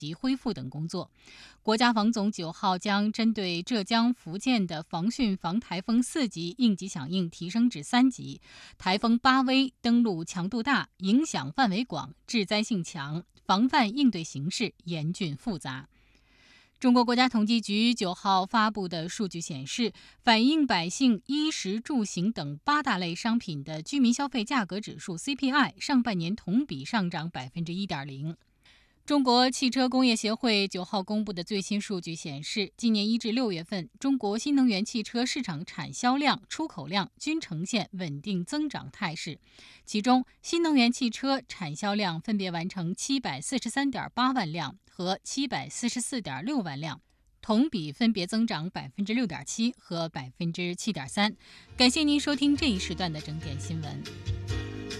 及恢复等工作。国家防总9号将针对浙江、福建的防汛防台风4级应急响应提升至3级，台风巴威登陆强度大，影响范围广，致灾性强，防范应对形势严峻复杂。中国国家统计局9号发布的数据显示，反映百姓衣食住行等8大类商品的居民消费价格指数 CPI 上半年同比上涨 1.0%。中国汽车工业协会9号公布的最新数据显示，今年1至6月份，中国新能源汽车市场产销量、出口量均呈现稳定增长态势。其中，新能源汽车产销量分别完成743.8万辆和744.6万辆，同比分别增长 6.7% 和 7.3%。感谢您收听这一时段的整点新闻。